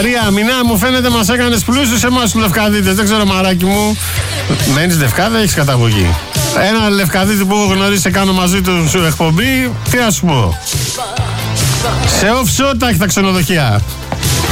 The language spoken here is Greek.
Μαρία, Μινά, μου φαίνεται μας έκανες πλούσιους εμάς τους Λευκαδίτες. Δεν ξέρω, μαράκι μου. Μένεις Λευκάδα, έχεις καταγωγή. Ένα Λευκαδίτη που έχω γνωρίσει, σε κάνω μαζί του εκπομπή. Τι να σου πω. Σε offshore τα έχει τα ξενοδοχεία.